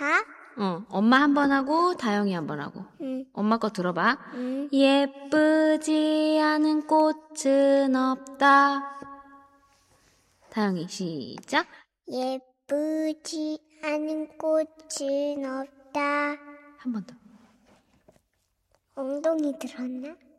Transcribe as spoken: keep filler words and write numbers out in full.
다? 어, 엄마 한 번 하고 다영이 한 번 하고. 응. 엄마 거 들어봐. 응. 예쁘지 않은 꽃은 없다. 다영이 시작. 예쁘지 않은 꽃은 없다. 한 번 더. 엉덩이 들었나?